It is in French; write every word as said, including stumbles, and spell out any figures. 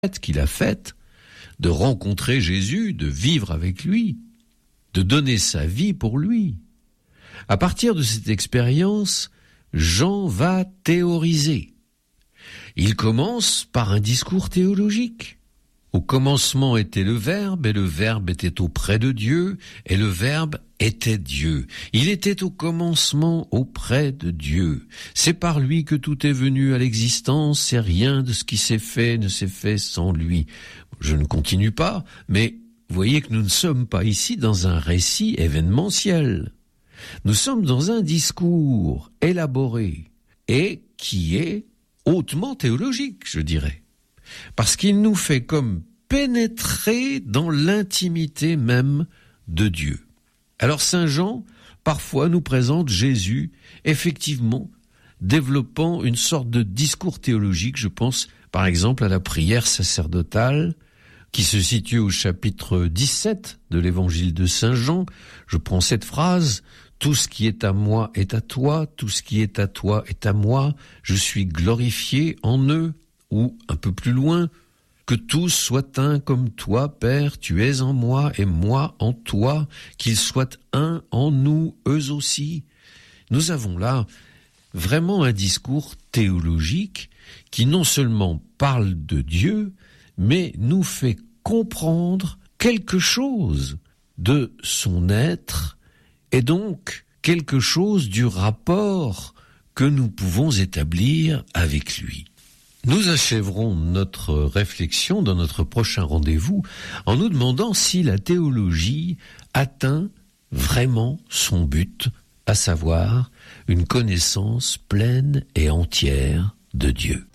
qu'il a faite, de rencontrer Jésus, de vivre avec lui, de donner sa vie pour lui. À partir de cette expérience, Jean va théoriser. Il commence par un discours théologique. Au commencement était le Verbe, et le Verbe était auprès de Dieu, et le Verbe était Dieu. Il était au commencement auprès de Dieu. C'est par lui que tout est venu à l'existence, et rien de ce qui s'est fait ne s'est fait sans lui. Je ne continue pas, mais voyez que nous ne sommes pas ici dans un récit événementiel. Nous sommes dans un discours élaboré, et qui est hautement théologique, je dirais. Parce qu'il nous fait comme pénétrer dans l'intimité même de Dieu. Alors Saint Jean, parfois, nous présente Jésus, effectivement, développant une sorte de discours théologique. Je pense, par exemple, à la prière sacerdotale, qui se situe au chapitre dix-sept de l'évangile de Saint Jean. Je prends cette phrase: « Tout ce qui est à moi est à toi, tout ce qui est à toi est à moi, je suis glorifié en eux. » Ou, un peu plus loin, « Que tous soient un comme toi, Père, tu es en moi et moi en toi, qu'ils soient un en nous, eux aussi. » Nous avons là vraiment un discours théologique qui non seulement parle de Dieu, mais nous fait comprendre quelque chose de son être et donc quelque chose du rapport que nous pouvons établir avec lui. Nous achèverons notre réflexion dans notre prochain rendez-vous en nous demandant si la théologie atteint vraiment son but, à savoir une connaissance pleine et entière de Dieu.